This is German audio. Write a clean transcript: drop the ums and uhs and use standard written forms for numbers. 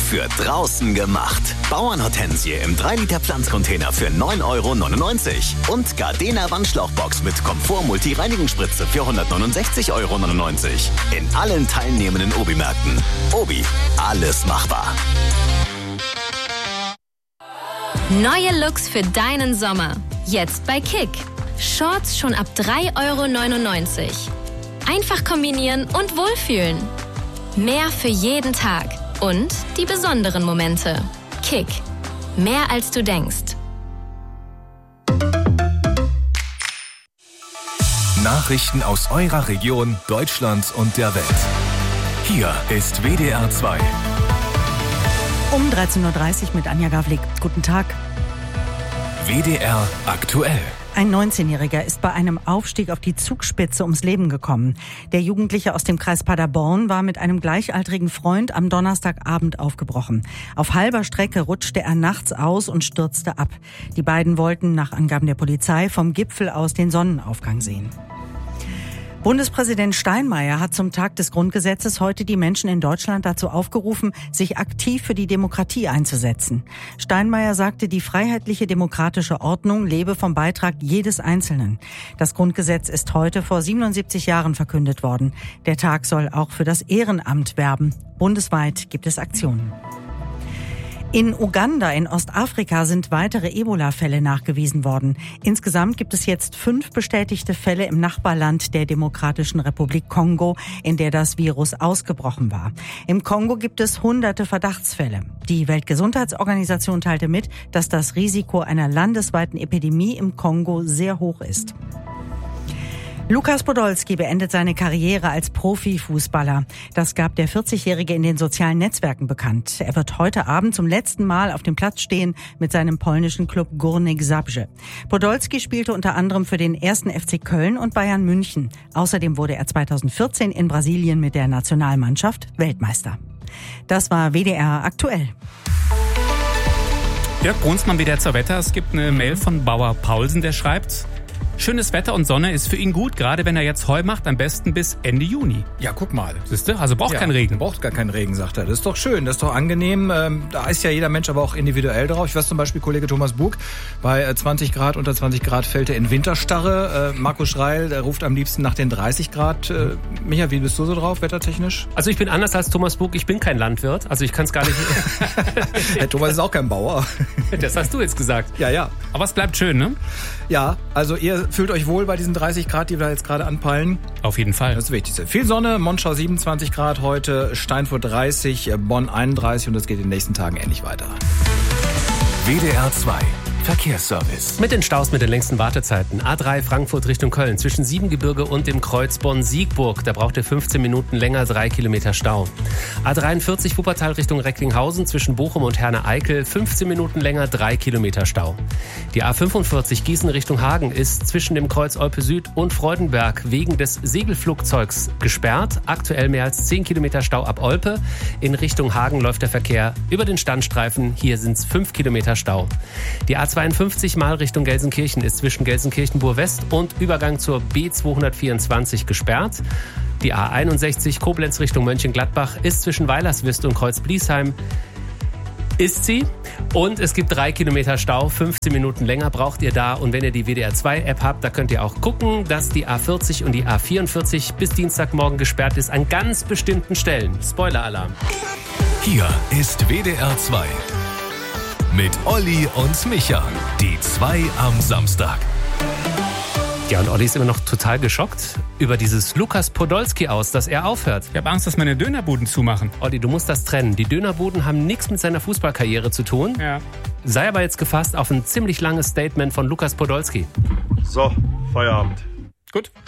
für draußen gemacht. Bauernhortensie im 3-Liter Pflanzcontainer für 9,99 € und Gardena Wandschlauchbox mit Komfort-Multi-Reinigungsspritze für 169,99 € in allen teilnehmenden Obi-Märkten. Obi, alles machbar. Neue Looks für deinen Sommer. Jetzt bei Kick. Shorts schon ab 3,99 €. Einfach kombinieren und wohlfühlen. Mehr für jeden Tag. Und die besonderen Momente. Kick. Mehr als du denkst. Nachrichten aus eurer Region, Deutschland und der Welt. Hier ist WDR 2. Um 13:30 Uhr mit Anja Gavlik. Guten Tag. WDR aktuell. Ein 19-Jähriger ist bei einem Aufstieg auf die Zugspitze ums Leben gekommen. Der Jugendliche aus dem Kreis Paderborn war mit einem gleichaltrigen Freund am Donnerstagabend aufgebrochen. Auf halber Strecke rutschte er nachts aus und stürzte ab. Die beiden wollten nach Angaben der Polizei vom Gipfel aus den Sonnenaufgang sehen. Bundespräsident Steinmeier hat zum Tag des Grundgesetzes heute die Menschen in Deutschland dazu aufgerufen, sich aktiv für die Demokratie einzusetzen. Steinmeier sagte, die freiheitliche demokratische Ordnung lebe vom Beitrag jedes Einzelnen. Das Grundgesetz ist heute vor 77 Jahren verkündet worden. Der Tag soll auch für das Ehrenamt werben. Bundesweit gibt es Aktionen. In Uganda in Ostafrika sind weitere Ebola-Fälle nachgewiesen worden. Insgesamt gibt es jetzt 5 bestätigte Fälle im Nachbarland der Demokratischen Republik Kongo, in der das Virus ausgebrochen war. Im Kongo gibt es hunderte Verdachtsfälle. Die Weltgesundheitsorganisation teilte mit, dass das Risiko einer landesweiten Epidemie im Kongo sehr hoch ist. Lukas Podolski beendet seine Karriere als Profifußballer. Das gab der 40-Jährige in den sozialen Netzwerken bekannt. Er wird heute Abend zum letzten Mal auf dem Platz stehen mit seinem polnischen Klub Górnik Zabrze. Podolski spielte unter anderem für den 1. FC Köln und Bayern München. Außerdem wurde er 2014 in Brasilien mit der Nationalmannschaft Weltmeister. Das war WDR aktuell. Jörg Brunsmann wieder zur Wetter. Es gibt eine Mail von Bauer Paulsen, der schreibt: Schönes Wetter und Sonne ist für ihn gut, gerade wenn er jetzt Heu macht, am besten bis Ende Juni. Ja, guck mal. Siehste? Also braucht kein Regen. Braucht gar keinen Regen, sagt er. Das ist doch schön, das ist doch angenehm. Da ist ja jeder Mensch aber auch individuell drauf. Ich weiß zum Beispiel, Kollege Thomas Bug, bei 20 Grad, unter 20 Grad fällt er in Winterstarre. Markus Schreil, der ruft am liebsten nach den 30 Grad. Micha, wie bist du so drauf, wettertechnisch? Also ich bin anders als Thomas Bug, ich bin kein Landwirt. Also ich kann es gar nicht... Herr Thomas ist auch kein Bauer. Das hast du jetzt gesagt. Ja. Aber es bleibt schön, ne? Ja, also ihr fühlt euch wohl bei diesen 30 Grad, die wir jetzt gerade anpeilen? Auf jeden Fall. Das ist das Wichtigste. Viel Sonne, Monschau 27 Grad heute, Steinfurt 30, Bonn 31 und es geht in den nächsten Tagen ähnlich weiter. WDR 2 Verkehrsservice. Mit den Staus mit den längsten Wartezeiten. A3 Frankfurt Richtung Köln zwischen Siebengebirge und dem Kreuz Bonn-Siegburg. Da braucht ihr 15 Minuten länger, 3 Kilometer Stau. A43 Wuppertal Richtung Recklinghausen zwischen Bochum und Herne-Eickel 15 Minuten länger, 3 Kilometer Stau. Die A45 Gießen Richtung Hagen ist zwischen dem Kreuz Olpe Süd und Freudenberg wegen des Segelflugzeugs gesperrt. Aktuell mehr als 10 Kilometer Stau ab Olpe. In Richtung Hagen läuft der Verkehr über den Standstreifen. Hier sind es 5 Kilometer Stau. Die A52 mal Richtung Gelsenkirchen ist zwischen Gelsenkirchen-Burg-West und Übergang zur B224 gesperrt. Die A61 Koblenz Richtung Mönchengladbach ist zwischen Weilerswist und Kreuz-Bliesheim. Ist sie. Und es gibt 3 Kilometer Stau, 15 Minuten länger braucht ihr da. Und wenn ihr die WDR 2 App habt, da könnt ihr auch gucken, dass die A40 und die A44 bis Dienstagmorgen gesperrt ist an ganz bestimmten Stellen. Spoiler-Alarm. Hier ist WDR 2. Mit Olli und Micha. Die 2 am Samstag. Ja, und Olli ist immer noch total geschockt über dieses Lukas Podolski aus, dass er aufhört. Ich habe Angst, dass meine Dönerbuden zumachen. Olli, du musst das trennen. Die Dönerbuden haben nichts mit seiner Fußballkarriere zu tun. Ja. Sei aber jetzt gefasst auf ein ziemlich langes Statement von Lukas Podolski. So, Feierabend. Gut.